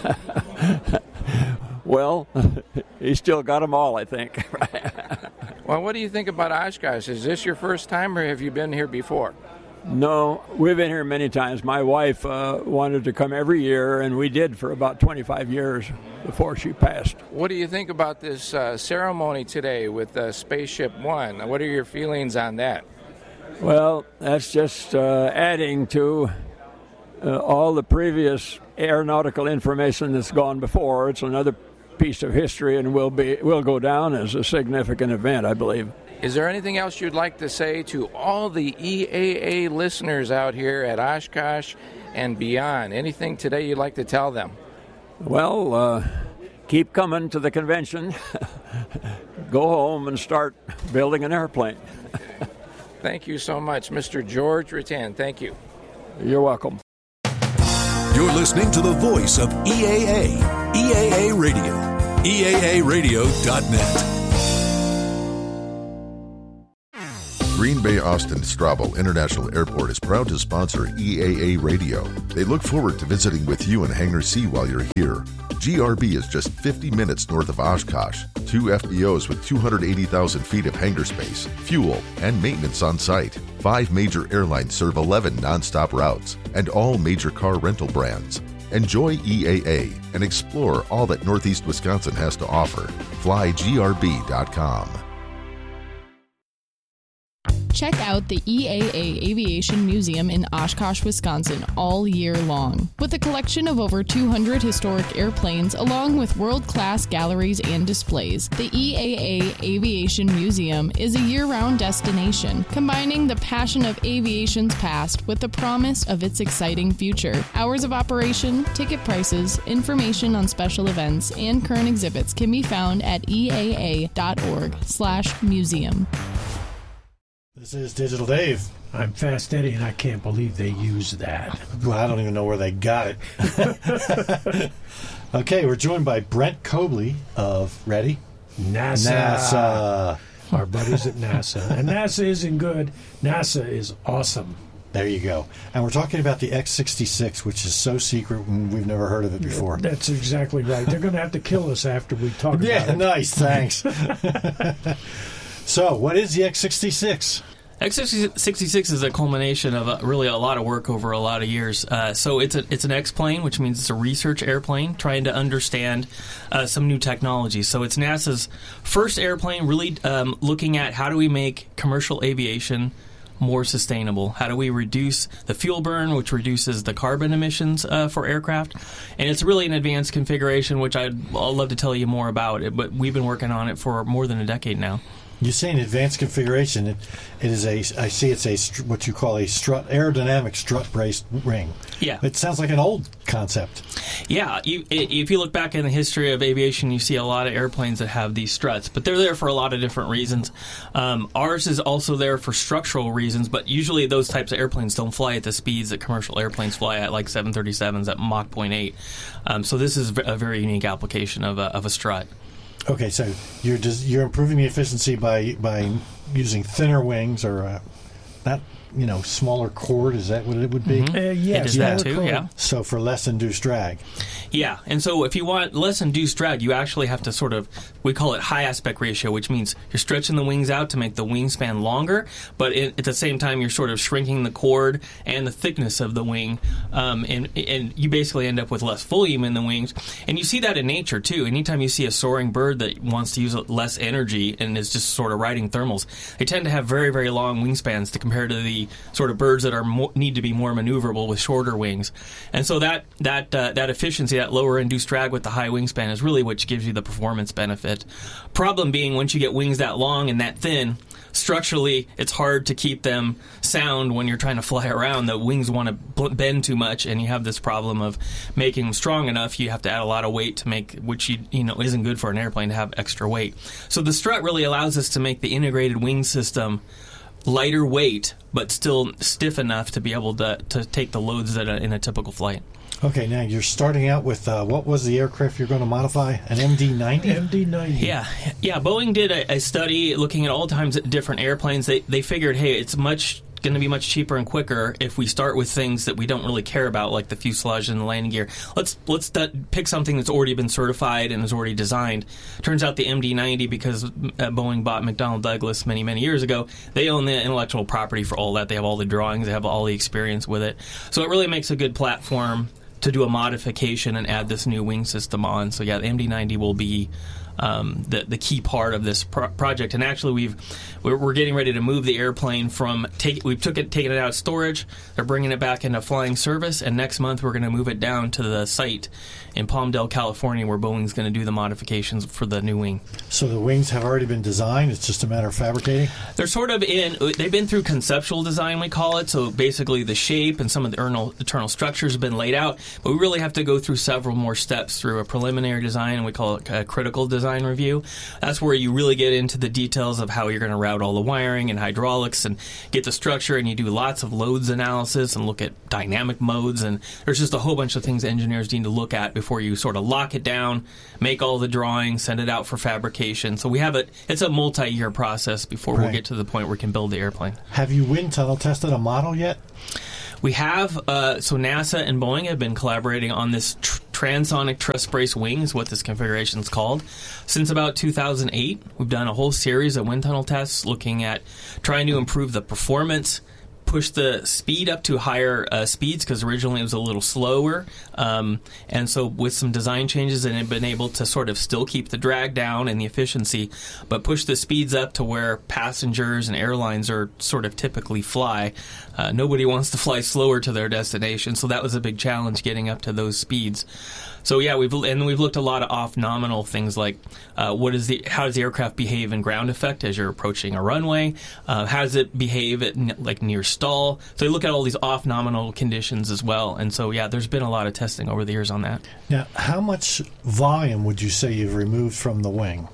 Well, he still got them all, I think. Well, what do you think about Oshkosh? Is this your first time, or have you been here before? No, we've been here many times. My wife uh, wanted to come every year, and we did for about twenty-five years before she passed. What do you think about this uh, ceremony today with uh, Spaceship One? What are your feelings on that? Well, that's just uh, adding to uh, all the previous aeronautical information that's gone before. It's another piece of history and will be will go down as a significant event, I believe. Is there anything else you'd like to say to all the E A A listeners out here at Oshkosh and beyond? Anything today you'd like to tell them? Well, uh, keep coming to the convention. Go home and start building an airplane. Thank you so much, Mister George Rattan. Thank you. You're welcome. You're listening to the voice of E A A, E A A Radio, E A A radio dot net. Green Bay Austin Strabo International Airport is proud to sponsor E A A Radio. They look forward to visiting with you in Hangar C while you're here. G R B is just fifty minutes north of Oshkosh. Two F B Os with two hundred eighty thousand feet of hangar space, fuel, and maintenance on site. Five major airlines serve eleven nonstop routes and all major car rental brands. Enjoy E A A and explore all that Northeast Wisconsin has to offer. fly G R B dot com. Check out the E A A Aviation Museum in Oshkosh, Wisconsin all year long. With a collection of over two hundred historic airplanes along with world-class galleries and displays, the E A A Aviation Museum is a year-round destination, combining the passion of aviation's past with the promise of its exciting future. Hours of operation, ticket prices, information on special events, and current exhibits can be found at E A A dot org slash museum. This is Digital Dave. I'm Fast Eddie, and I can't believe they used that. Well, I don't even know where they got it. Okay, we're joined by Brent Cobley of, ready? NASA. NASA. Our buddies at NASA. And NASA isn't good. NASA is awesome. There you go. And we're talking about the X sixty-six, which is so secret we've never heard of it before. That's exactly right. They're going to have to kill us after we talk about yeah, it. Yeah, nice. Thanks. So, what is the X sixty-six? X sixty-six is a culmination of a, really a lot of work over a lot of years. Uh, so it's a, it's an X-plane, which means it's a research airplane trying to understand uh, some new technology. So it's NASA's first airplane really um, looking at how do we make commercial aviation more sustainable? How do we reduce the fuel burn, which reduces the carbon emissions uh, for aircraft? And it's really an advanced configuration, which I'd, I'd love to tell you more about it, but we've been working on it for more than a decade now. You say an advanced configuration. It, it is a. I see it's a what you call a strut aerodynamic strut braced ring. Yeah, it sounds like an old concept. Yeah, you, if you look back in the history of aviation, you see a lot of airplanes that have these struts, but they're there for a lot of different reasons. Um, ours is also there for structural reasons, but usually those types of airplanes don't fly at the speeds that commercial airplanes fly at, like seven thirty-sevens at Mach point eight. Um, so this is a very unique application of a, of a strut. Okay, so you're just, you're improving the efficiency by by using thinner wings or uh, not, you know, smaller chord. Is that what it would be? Mm-hmm. Uh, yes, it does yeah. that too. Chord. Yeah. So for less induced drag. Yeah, and so if you want less induced drag, you actually have to sort of, we call it high aspect ratio, which means you're stretching the wings out to make the wingspan longer, but it, at the same time you're sort of shrinking the chord and the thickness of the wing, um, and, and you basically end up with less volume in the wings. And you see that in nature too. Anytime you see a soaring bird that wants to use less energy and is just sort of riding thermals, they tend to have very, very long wingspans to compare to the sort of birds that are more, need to be more maneuverable with shorter wings. And so that that uh, that efficiency, that lower induced drag with the high wingspan is really what gives you the performance benefit. Problem being, once you get wings that long and that thin, structurally it's hard to keep them sound when you're trying to fly around. The wings want to bend too much, and you have this problem of making them strong enough. You have to add a lot of weight to make, which you, you know isn't good for an airplane to have extra weight. So the strut really allows us to make the integrated wing system lighter weight, but still stiff enough to be able to, to take the loads that are in a typical flight. Okay, now you're starting out with, uh, what was the aircraft you're going to modify? An M D ninety? M D ninety. Yeah, yeah. Boeing did a, a study looking at all times at different airplanes. They they figured, hey, it's much going to be much cheaper and quicker if we start with things that we don't really care about, like the fuselage and the landing gear. Let's let's d- pick something that's already been certified and is already designed. Turns out the M D ninety, because uh, Boeing bought McDonnell Douglas many, many years ago, they own the intellectual property for all that. They have all the drawings. They have all the experience with it. So it really makes a good platform to do a modification and add this new wing system on. So yeah, the M D ninety will be um, the the key part of this pro- project. And actually, we've we're, we're getting ready to move the airplane from take we took it taken it out of storage. They're bringing it back into flying service, and next month we're going to move it down to the site in Palmdale, California, where Boeing's going to do the modifications for the new wing. So the wings have already been designed. It's just a matter of fabricating. They're sort of in. They've been through conceptual design, we call it. So basically, the shape and some of the internal, internal structures have been laid out, but we really have to go through several more steps through a preliminary design, and we call it a critical design review. That's where you really get into the details of how you're going to route all the wiring and hydraulics and get the structure, and you do lots of loads analysis and look at dynamic modes, and there's just a whole bunch of things engineers need to look at before you sort of lock it down, make all the drawings, send it out for fabrication. So we have it. It's a multi-year process before Right. we'll get to the point where we can build the airplane. Have you wind tunnel tested a model yet? We have, uh, so NASA and Boeing have been collaborating on this tr- transonic truss brace wing, is what this configuration is called, since about two thousand eight. We've done a whole series of wind tunnel tests looking at trying to improve the performance, push the speed up to higher uh, speeds, because originally it was a little slower. Um, and so with some design changes, and have been able to sort of still keep the drag down and the efficiency, but push the speeds up to where passengers and airlines are sort of typically fly. Uh, nobody wants to fly slower to their destination, so that was a big challenge getting up to those speeds. So yeah, we've and we've looked a lot of off nominal things like uh, what is the how does the aircraft behave in ground effect as you're approaching a runway? Uh, how does it behave at n- like near stall? So you look at all these off nominal conditions as well. And so yeah, there's been a lot of testing over the years on that. Now, how much volume would you say you've removed from the wing?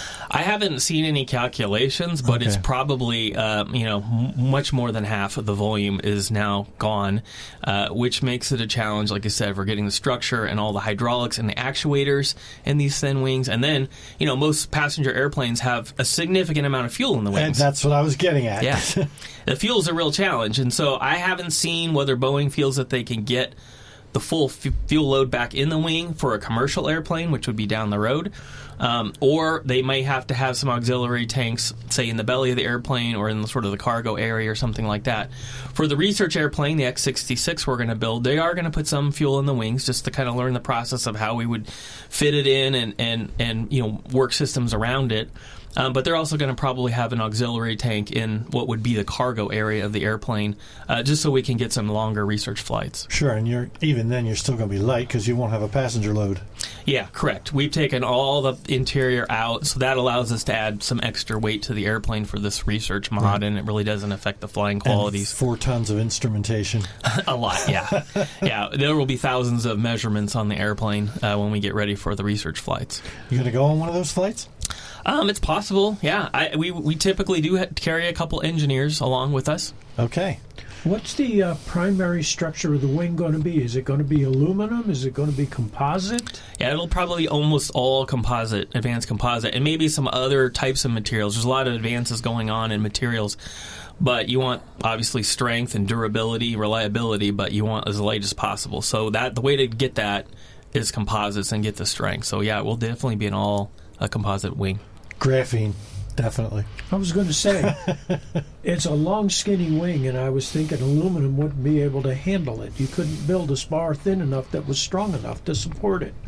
I haven't seen any calculations, but Okay. it's probably, uh, you know, m- much more than half of the volume is now gone, uh, which makes it a challenge, like I said, for getting the structure and all the hydraulics and the actuators in these thin wings. And then, you know, most passenger airplanes have a significant amount of fuel in the And wings. that's what I was getting at. Yeah. The fuel's a real challenge. And so I haven't seen whether Boeing feels that they can get the full f- fuel load back in the wing for a commercial airplane, which would be down the road. Um, or they may have to have some auxiliary tanks, say, in the belly of the airplane or in the, sort of the cargo area or something like that. For the research airplane, the X sixty-six we're going to build, they are going to put some fuel in the wings just to kind of learn the process of how we would fit it in and, and, and you know, work systems around it. Um, but they're also going to probably have an auxiliary tank in what would be the cargo area of the airplane, uh, just so we can get some longer research flights. Sure, and you're even then you're still going to be light because you won't have a passenger load. Yeah, correct. We've taken all the interior out, so that allows us to add some extra weight to the airplane for this research mod, Right. and it really doesn't affect the flying qualities. And four tons of instrumentation. A lot, yeah. Yeah, there will be thousands of measurements on the airplane uh, when we get ready for the research flights. You going to go on one of those flights? Um, it's possible, yeah. I, we we typically do ha- carry a couple engineers along with us. Okay. What's the uh, primary structure of the wing going to be? Is it going to be aluminum? Is it going to be composite? Yeah, it'll probably be almost all composite, advanced composite, and maybe some other types of materials. There's a lot of advances going on in materials, but you want, obviously, strength and durability, reliability, but you want as light as possible. So that the way to get that is composites and get the strength. So yeah, it will definitely be an all a composite wing. Graphene, definitely. I was going to say, it's a long, skinny wing, and I was thinking aluminum wouldn't be able to handle it. You couldn't build a spar thin enough that was strong enough to support it.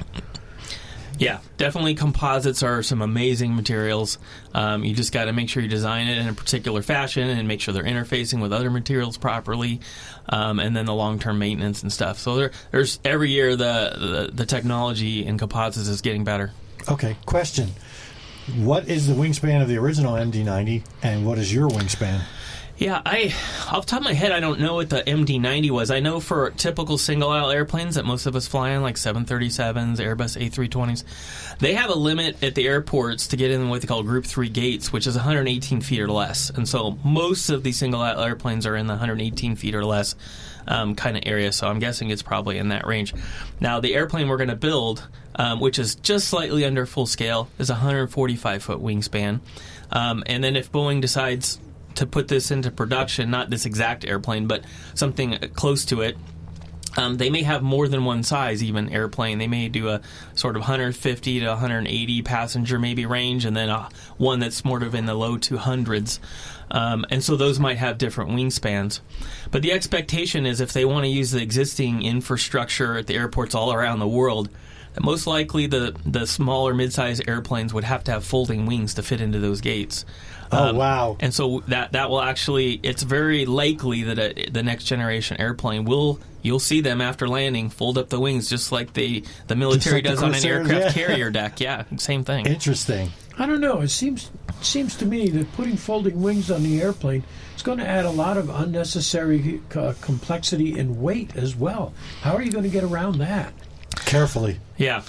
Yeah, definitely composites are some amazing materials. Um, you just got to make sure you design it in a particular fashion and make sure they're interfacing with other materials properly, um, and then the long-term maintenance and stuff. So there, there's every year the, the the technology in composites is getting better. Okay, question. What is the wingspan of the original M D ninety, and what is your wingspan? Yeah, I off the top of my head, I don't know what the M D ninety was. I know for typical single-aisle airplanes that most of us fly in, like seven thirty-sevens, Airbus A three twenties, they have a limit at the airports to get in what they call Group three gates, which is one hundred eighteen feet or less. And so most of these single-aisle airplanes are in the one hundred eighteen feet or less um, kind of area, so I'm guessing it's probably in that range. Now, the airplane we're going to build, um, which is just slightly under full scale, is a one hundred forty-five foot wingspan. Um, and then if Boeing decides to put this into production, not this exact airplane, but something close to it. Um, they may have more than one size, even airplane. They may do a sort of one hundred fifty to one hundred eighty passenger maybe range, and then a, one that's more of in the low two hundreds. Um, and so those might have different wingspans. But the expectation is if they want to use the existing infrastructure at the airports all around the world, that most likely the, the smaller mid-sized airplanes would have to have folding wings to fit into those gates. Oh, um, wow. And so that that will actually, it's very likely that a, the next generation airplane will, you'll see them after landing fold up the wings just like they, the military like does the on an aircraft yeah. carrier deck. Yeah, same thing. Interesting. I don't know. It seems seems to me that putting folding wings on the airplane is going to add a lot of unnecessary uh, complexity and weight as well. How are you going to get around that? Carefully. Yeah.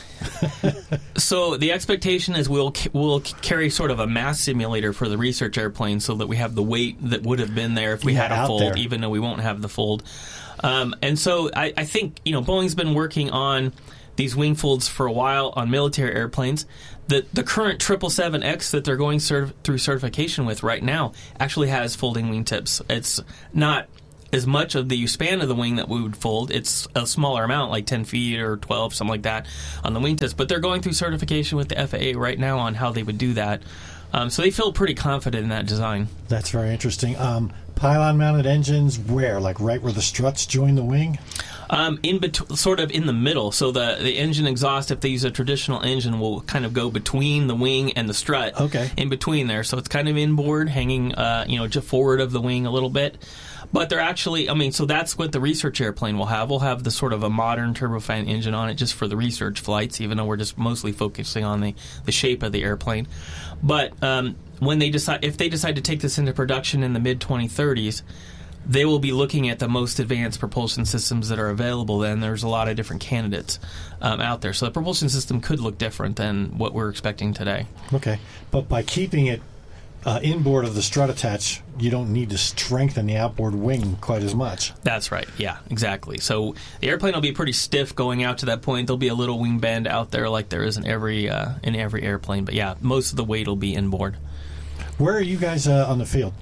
So the expectation is we'll we'll carry sort of a mass simulator for the research airplane so that we have the weight that would have been there if we Yeah, had a out fold, there. even though we won't have the fold. Um, and so I, I think, you know, Boeing's been working on these wing folds for a while on military airplanes. The the current triple seven X that they're going certif- through certification with right now actually has folding wingtips. It's not as much of the span of the wing that we would fold. It's a smaller amount, like ten feet or twelve, something like that, on the wingtips. But they're going through certification with the F A A right now on how they would do that. Um, so they feel pretty confident in that design. That's very interesting. Um, pylon-mounted engines, where? Like right where the struts join the wing? Um, in bet- sort of in the middle. So the, the engine exhaust, if they use a traditional engine, will kind of go between the wing and the strut. Okay. In between there. So it's kind of inboard, hanging, uh, you know, just forward of the wing a little bit. But they're actually, I mean, so that's what the research airplane will have. We'll have the sort of a modern turbofan engine on it just for the research flights, even though we're just mostly focusing on the, the shape of the airplane. But um, when they decide, if they decide to take this into production in the mid twenty thirties, they will be looking at the most advanced propulsion systems that are available then. There's a lot of different candidates um, out there. So the propulsion system could look different than what we're expecting today. Okay. But by keeping it uh, inboard of the strut attach, you don't need to strengthen the outboard wing quite as much. That's right. Yeah, exactly. So the airplane will be pretty stiff going out to that point. There'll be a little wing bend out there like there is in every, uh, in every airplane. But yeah, most of the weight will be inboard. Where are you guys uh, on the field?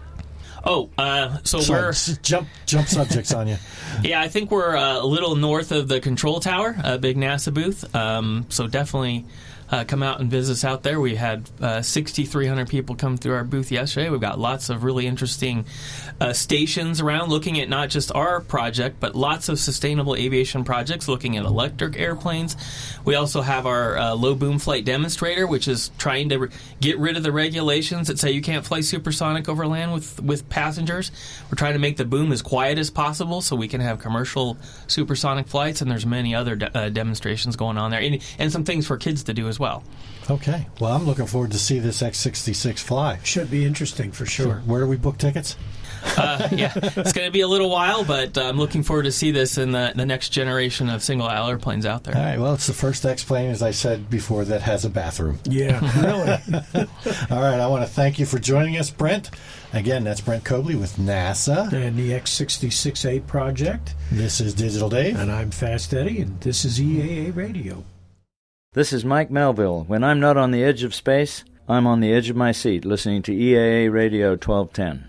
Oh, uh, so Sorry, we're s- jump jump subjects on you. Yeah, I think we're uh, a little north of the control tower, a big NASA booth. Um, so definitely uh, come out and visit us out there. We had uh, six thousand three hundred people come through our booth yesterday. We've got lots of really interesting uh, stations around looking at not just our project, but lots of sustainable aviation projects looking at electric airplanes. We also have our uh, low boom flight demonstrator, which is trying to re- get rid of the regulations that say you can't fly supersonic over land with, with passengers. We're trying to make the boom as quiet as possible so we can have commercial supersonic flights, and there's many other de- uh, demonstrations going on there, and, and some things for kids to do as well. Okay. Well, I'm looking forward to see this X sixty-six fly. Should be interesting for sure. Where do we book tickets? Uh, yeah, it's going to be a little while, but uh, I'm looking forward to see this in the, the next generation of single-aisle airplanes out there. All right. Well, it's the first X-plane, as I said before, that has a bathroom. Yeah, really. All right. I want to thank you for joining us, Brent. Again, that's Brent Cobley with NASA. And the X sixty-six A project. This is Digital Dave. And I'm Fast Eddie, and this is E A A Radio. This is Mike Melville. When I'm not on the edge of space, I'm on the edge of my seat listening to E A A Radio twelve ten.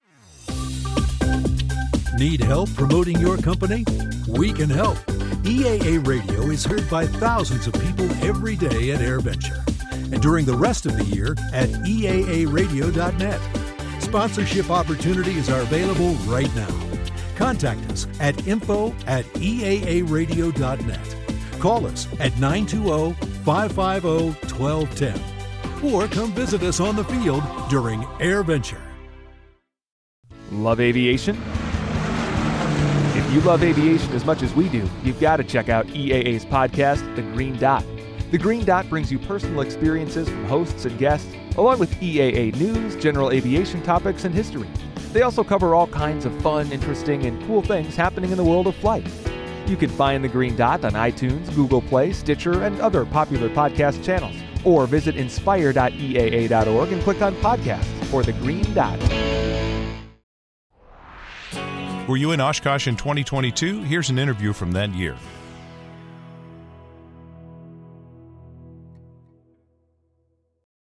Need help promoting your company? We can help. E A A Radio is heard by thousands of people every day at AirVenture, and during the rest of the year at E A A radio dot net. Sponsorship opportunities are available right now. Contact us at info at E A A radio dot net. Call us at nine two zero, five five zero, one two one zero or come visit us on the field during AirVenture. Love aviation? If you love aviation as much as we do, you've got to check out E A A's podcast, The Green Dot. The Green Dot brings you personal experiences from hosts and guests, along with E A A news, general aviation topics, and history. They also cover all kinds of fun, interesting, and cool things happening in the world of flight. You can find The Green Dot on iTunes, Google Play, Stitcher, and other popular podcast channels. Or visit inspire dot E A A dot org and click on podcasts for The Green Dot. Were you in Oshkosh in twenty twenty-two? Here's an interview from that year.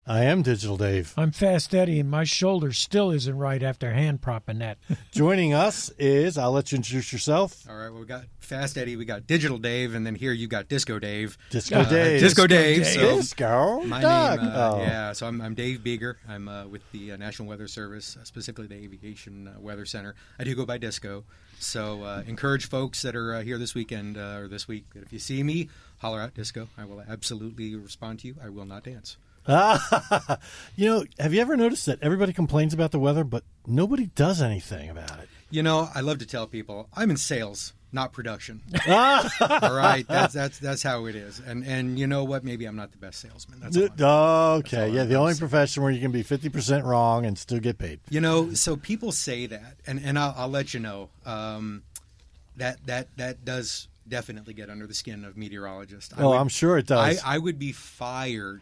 I am Digital Dave. I'm Fast Eddie, and my shoulder still isn't right after hand propping that. Joining us is, I'll let you introduce yourself. All right, well, we got Fast Eddie, we got Digital Dave, and then here you got Disco Dave. Disco uh, Dave. Disco, Disco Dave. Dave. So Disco my Doug. name, uh, oh. yeah, so I'm, I'm Dave Beeger. I'm uh, with the uh, National Weather Service, uh, specifically the Aviation uh, Weather Center. I do go by Disco. So uh, encourage folks that are uh, here this weekend uh, or this week that if you see me, holler out Disco. I will absolutely respond to you. I will not dance. Ah, you know, have you ever noticed that everybody complains about the weather, but nobody does anything about it? You know, I love to tell people I'm in sales, not production. All right, that's that's that's how it is. And and you know what? Maybe I'm not the best salesman. That's all I'm, okay, that's all yeah, I'm the only saying. profession where you can be fifty percent wrong and still get paid. You know, so people say that, and and I'll, I'll let you know um, that that that does definitely get under the skin of meteorologists. I Oh, would- I'm sure it does. I, I would be fired,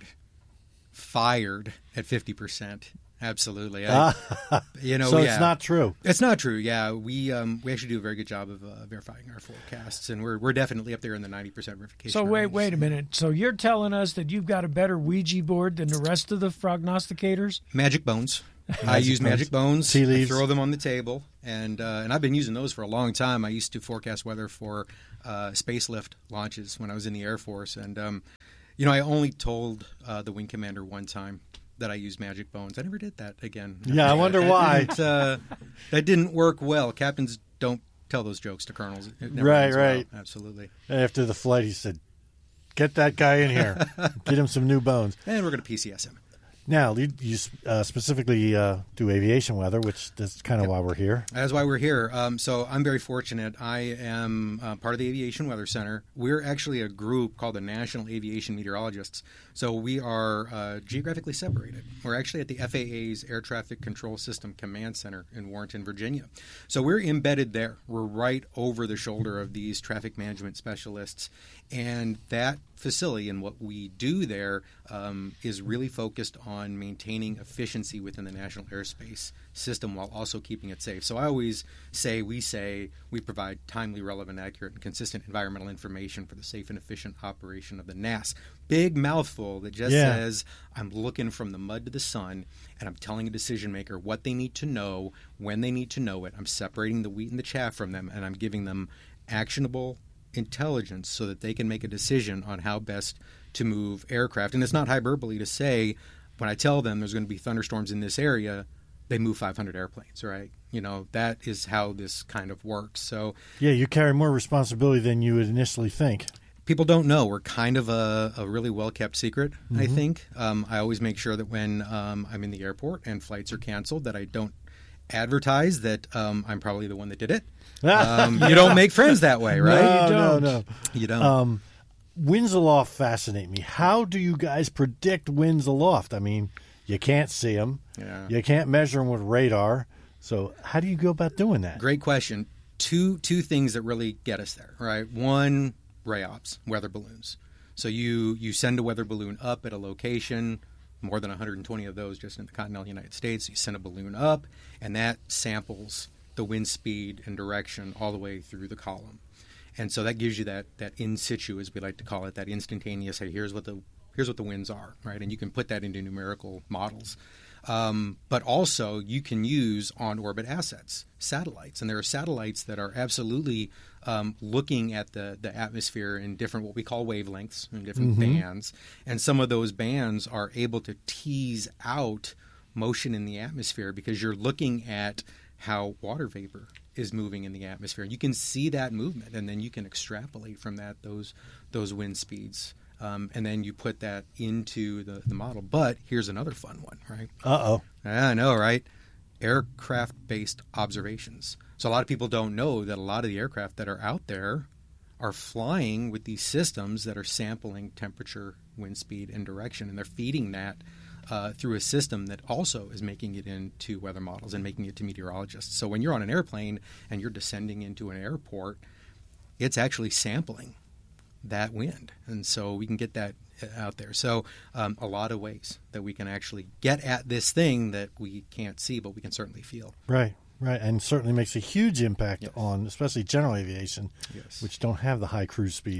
fired at fifty percent. Absolutely. I, you know, So yeah. it's not true. It's not true. Yeah, we um, we actually do a very good job of uh, verifying our forecasts, and we're we're definitely up there in the ninety percent verification. So wait, range. wait a minute. So you're telling us that you've got a better Ouija board than the rest of the prognosticators? Magic bones. I Magic use bones. magic bones. Tea I leaves. throw them on the table, and uh, and I've been using those for a long time. I used to forecast weather for uh, space lift launches when I was in the Air Force, and um, you know, I only told uh, the wing commander one time that I used magic bones. I never did that again. Yeah, I wonder That why. didn't, uh, that didn't work well. Captains don't tell those jokes to colonels. It never Right, ends well. right. Absolutely. After the flight, he said, "Get that guy in here. Get him some new bones." And we're going to P C S him. Now, you, you uh, specifically uh, do aviation weather, which is kind of why we're here. That's why we're here. Um, so I'm very fortunate. I am uh, part of the Aviation Weather Center. We're actually a group called the National Aviation Meteorologists. So we are uh, geographically separated. We're actually at the F A A's Air Traffic Control System Command Center in Warrenton, Virginia. So we're embedded there. We're right over the shoulder of these traffic management specialists. And that facility and what we do there um, is really focused on maintaining efficiency within the national airspace system while also keeping it safe. So I always say, we say, we provide timely, relevant, accurate, and consistent environmental information for the safe and efficient operation of the N A S. Big mouthful that just Yeah. says, I'm looking from the mud to the sun, and I'm telling a decision maker what they need to know, when they need to know it. I'm separating the wheat and the chaff from them, and I'm giving them actionable intelligence so that they can make a decision on how best to move aircraft. And it's not hyperbole to say, when I tell them there's going to be thunderstorms in this area, they move five hundred airplanes, right? You know, that is how this kind of works. So Yeah, you carry more responsibility than you would initially think. people don't know. We're kind of a, a really well-kept secret, I Mhm. think. Um, I always make sure that when um, I'm in the airport and flights are canceled that I don't advertise that um, I'm probably the one that did it. Um, you don't make friends that way, right? No, no, no. You don't. Um, winds aloft fascinate me. How do you guys predict winds aloft? I mean, you can't see them. Yeah. You can't measure them with radar. So how do you go about doing that? Great question. Two two things that really get us there, right? One, RAOPS, weather balloons. So you you send a weather balloon up at a location, more than one hundred twenty of those just in the continental United States. You send a balloon up, and that samples the wind speed and direction all the way through the column. And so that gives you that that in situ, as we like to call it, that instantaneous, hey, here's what the here's what the winds are, right? And you can put that into numerical models. Um, but also you can use on-orbit assets, satellites. And there are satellites that are absolutely um, looking at the, the atmosphere in different, what we call wavelengths, in different Mhm. bands. And some of those bands are able to tease out motion in the atmosphere because you're looking at how water vapor is moving in the atmosphere. You can see that movement, and then you can extrapolate from that those those wind speeds. Um, and then you put that into the, the model. But here's another fun one, right? Uh-oh. I know, right? Aircraft-based observations. So a lot of people don't know that a lot of the aircraft that are out there are flying with these systems that are sampling temperature, wind speed, and direction, and they're feeding that uh, through a system that also is making it into weather models and making it to meteorologists. So when you're on an airplane and you're descending into an airport, it's actually sampling that wind, and so we can get that out there. So um, a lot of ways that we can actually get at this thing that we can't see, but we can certainly feel. Right, right, and certainly makes a huge impact on, especially general aviation, Yes. which don't have the high cruise speeds.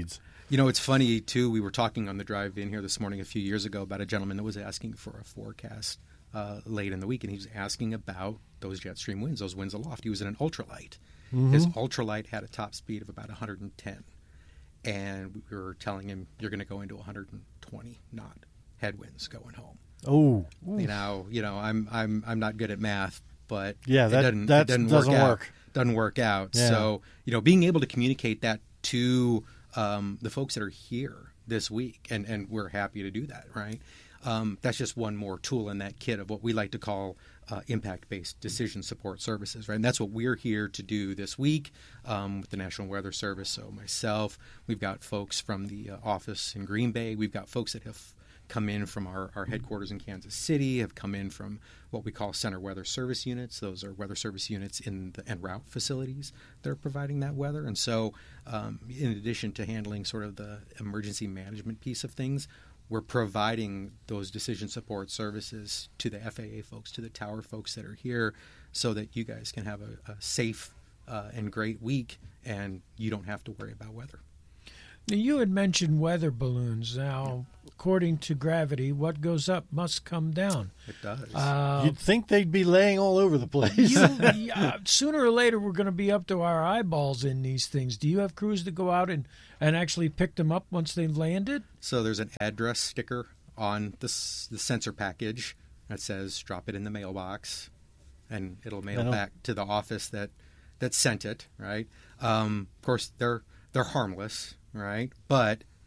You know, it's funny, too. We were talking on the drive in here this morning a few years ago about a gentleman that was asking for a forecast uh, late in the week, and he was asking about those jet stream winds, those winds aloft. He was in an ultralight. Mm-hmm. His ultralight had a top speed of about one hundred ten, and we were telling him, you're going to go into one hundred twenty knot headwinds going home. Oh. You know, you know, I'm I'm I'm not good at math, but yeah, that, it doesn't, that it doesn't, doesn't work, work. Out. Doesn't work out. Yeah. So, you know, being able to communicate that to um, the folks that are here this week, and, and we're happy to do that, right? Um, that's just one more tool in that kit of what we like to call uh, impact-based decision support services, right? And that's what we're here to do this week um, with the National Weather Service. So myself, we've got folks from the uh, office in Green Bay. We've got folks that have come in from our, our headquarters in Kansas City, have come in from what we call center weather service units. Those are weather service units in the en route facilities that are providing that weather. And so um, in addition to handling sort of the emergency management piece of things, we're providing those decision support services to the F A A folks, to the tower folks that are here, so that you guys can have a, a safe uh, and great week, and you don't have to worry about weather. Now, you had mentioned weather balloons. Now, according to gravity, what goes up must come down. It does. Uh, You'd think they'd be laying all over the place. you, yeah, sooner or later, we're going to be up to our eyeballs in these things. Do you have crews that go out and, and actually pick them up once they've landed? So there's an address sticker on this, the sensor package that says drop it in the mailbox, and it'll mail That'll... back to the office that, that sent it, right? Um, of course, they're they're harmless, right? But